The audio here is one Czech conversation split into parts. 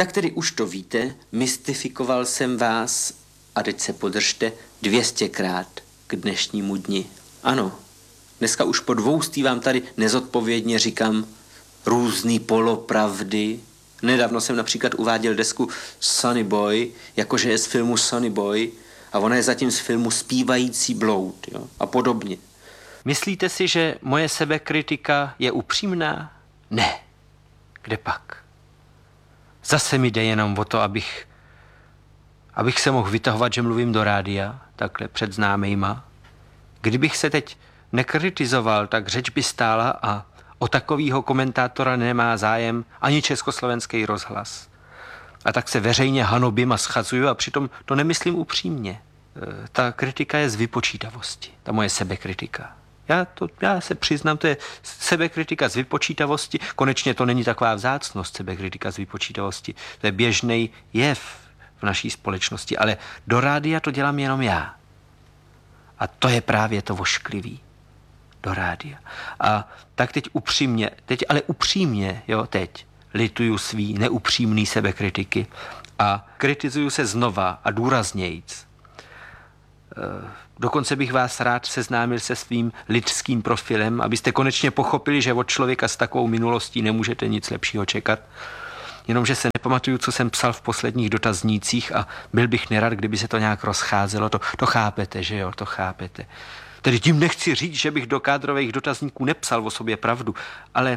Tak tedy už to víte, mystifikoval jsem vás a teď se podržte 200krát k dnešnímu dni. Ano, dneska už po 200 vám tady nezodpovědně říkám různý polopravdy. Nedávno jsem například uváděl desku Sonny Boy, jakože je z filmu Sonny Boy a ona je zatím z filmu Zpívající bloud, jo? A podobně. Myslíte si, že moje sebekritika je upřímná? Ne. Kde pak? Zase mi jde jenom o to, abych se mohl vytahovat, že mluvím do rádia, takhle před známejma. Kdybych se teď nekritizoval, tak řeč by stála a o takovýho komentátora nemá zájem ani Československý rozhlas. A tak se veřejně hanobím a schazuju a přitom to nemyslím upřímně. Ta kritika je z vypočítavosti, ta moje sebekritika. Já se přiznám, to je sebekritika z vypočítavosti. Konečně to není taková vzácnost, sebekritika z vypočítavosti. To je běžný jev v naší společnosti, ale do rádia to dělám jenom já. A to je právě to vošklivý. Do rádia. A tak teď upřímně, lituju svý neupřímný sebekritiky a kritizuju se znova a důraznějc. Dokonce bych vás rád seznámil se svým lidským profilem, abyste konečně pochopili, že od člověka s takovou minulostí nemůžete nic lepšího čekat. Jenomže se nepamatuju, co jsem psal v posledních dotaznících a byl bych nerad, kdyby se to nějak rozcházelo. To chápete, že jo, to chápete. Tedy tím nechci říct, že bych do kádrových dotazníků nepsal o sobě pravdu, ale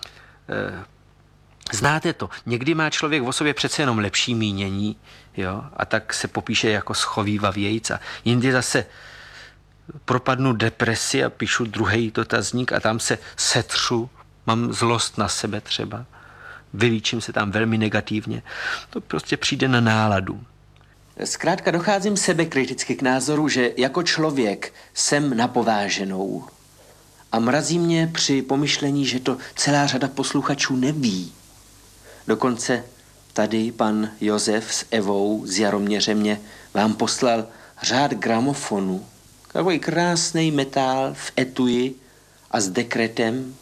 znáte to, někdy má člověk o sobě přece jenom lepší mínění, jo, a tak se popíše jako schovývavějc a jindy zase propadnu depresi a píšu druhý dotazník a tam se setřu, mám zlost na sebe třeba, vylíčím se tam velmi negativně, to prostě přijde na náladu. Zkrátka docházím sebekriticky k názoru, že jako člověk jsem napováženou a mrazí mě při pomyšlení, že to celá řada posluchačů neví. Dokonce tady pan Josef s Evou z Jaroměře mě vám poslal řád gramofonu, takový krásný metál v etui a s dekretem.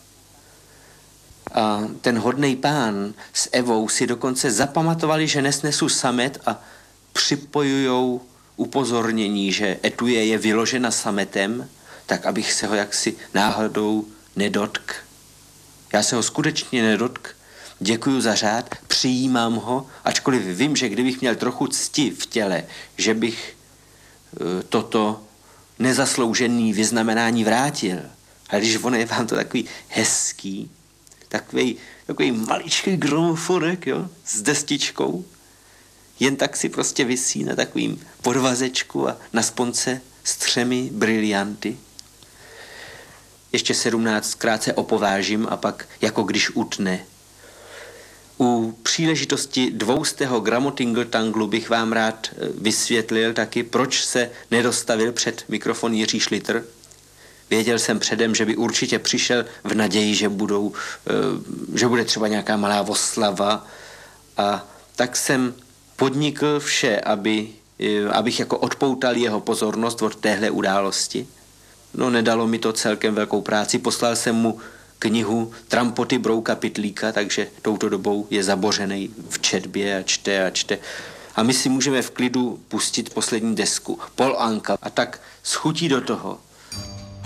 A ten hodnej pán s Evou si dokonce zapamatovali, že nesnesu samet a připojujou upozornění, že etuje je vyložena sametem, tak abych se ho jaksi náhodou nedotk. Já se ho skutečně nedotk, děkuju za řád, přijímám ho, ačkoliv vím, že kdybych měl trochu cti v těle, že bych toto nezasloužený vyznamenání vrátil. Ale když ono je vám to takový hezký, takový maličký gramofonek, jo, s destičkou, jen tak si prostě visí na takovým podvazečku a na sponce s 3 brilianty. Ještě 17krát se opovážím a pak jako když utne. U příležitosti 200. gramotingletanglu bych vám rád vysvětlil taky, proč se nedostavil před mikrofon Jiří Šlitr. Věděl jsem předem, že by určitě přišel v naději, že bude třeba nějaká malá oslava a tak jsem podnikl vše, abych jako odpoutal jeho pozornost od téhle události. No, nedalo mi to celkem velkou práci. Poslal jsem mu knihu Trampoty Brouka Pytlíka, takže touto dobou je zabořený v četbě a čte. A my si můžeme v klidu pustit poslední desku Paul Anka. A tak s chutí do toho